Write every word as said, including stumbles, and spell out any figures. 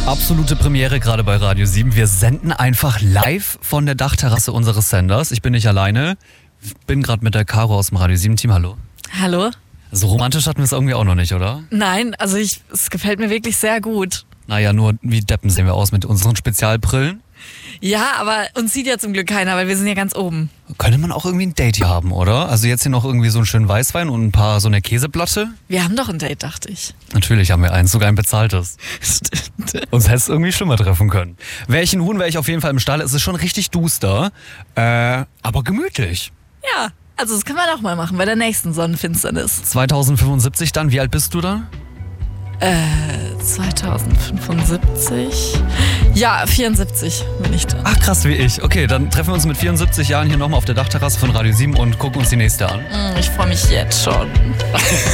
Absolute Premiere gerade bei Radio sieben. Wir senden einfach live von der Dachterrasse unseres Senders. Ich bin nicht alleine. Bin gerade mit der Caro aus dem Radio sieben Team. Hallo. Hallo. So romantisch hatten wir es irgendwie auch noch nicht, oder? Nein, also ich, es gefällt mir wirklich sehr gut. Naja, nur wie Deppen sehen wir aus mit unseren Spezialbrillen. Ja, aber uns sieht ja zum Glück keiner, weil wir sind ja ganz oben. Könnte man auch irgendwie ein Date hier haben, oder? Also jetzt hier noch irgendwie so einen schönen Weißwein und ein paar so eine Käseplatte. Wir haben doch ein Date, dachte ich. Natürlich haben wir eins, sogar ein bezahltes. Stimmt. Uns hätte es irgendwie schlimmer treffen können. Wäre ich ein Huhn, wäre ich auf jeden Fall im Stall. Es ist schon richtig duster, äh, aber gemütlich. Ja, also das kann man auch mal machen bei der nächsten Sonnenfinsternis. zweitausendfünfundsiebzig dann, wie alt bist du da? Äh, zweitausendfünfundsiebzig? Ja, vierundsiebzig bin ich da. Ach, krass wie ich. Okay, dann treffen wir uns mit vierundsiebzig Jahren hier nochmal auf der Dachterrasse von Radio sieben und gucken uns die nächste an. Ich freue mich jetzt schon.